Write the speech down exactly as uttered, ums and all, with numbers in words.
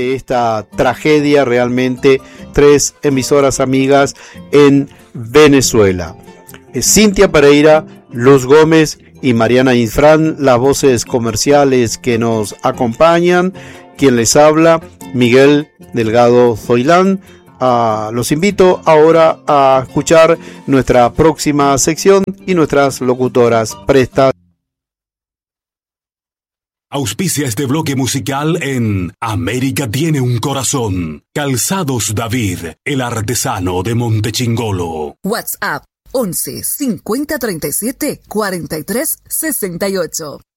esta tragedia realmente, tres emisoras amigas en Venezuela. Cintia Pereira, Luz Gómez y Mariana Infran, las voces comerciales que nos acompañan. Quien les habla, Miguel Delgado Zoilán. Uh, los invito ahora a escuchar nuestra próxima sección y nuestras locutoras prestas. Auspicia este bloque musical en América tiene un corazón. Calzados David, el artesano de Montechingolo. WhatsApp once cincuenta treinta y siete cuarenta y tres sesenta y ocho.